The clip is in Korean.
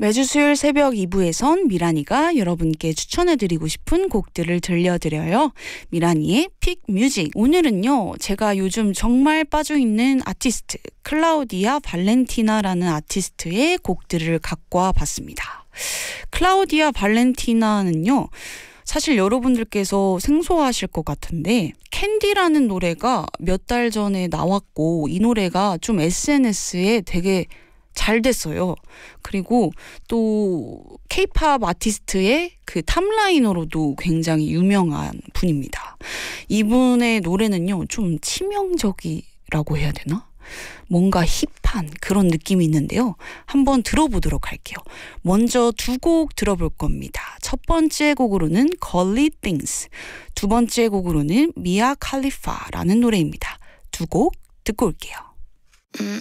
매주 수요일 새벽 2부에선 미란이가 여러분께 추천해드리고 싶은 곡들을 들려드려요. 미란이의 픽 뮤직. 오늘은요, 제가 요즘 정말 빠져있는 아티스트 클라우디아 발렌티나라는 아티스트의 곡들을 갖고 와봤습니다. 클라우디아 발렌티나는요, 사실 여러분들께서 생소하실 것 같은데 캔디라는 노래가 몇 달 전에 나왔고 이 노래가 좀 SNS에 되게 잘 됐어요. 그리고 또 K-팝 아티스트의 그 탑라이너로도 굉장히 유명한 분입니다. 이분의 노래는요, 좀 치명적이라고 해야 되나? 뭔가 힙한 그런 느낌이 있는데요. 한번 들어보도록 할게요. 먼저 두 곡 들어볼 겁니다. 첫 번째 곡으로는 Gully Things, 두 번째 곡으로는 미아 칼리파라는 노래입니다. 두 곡 듣고 올게요.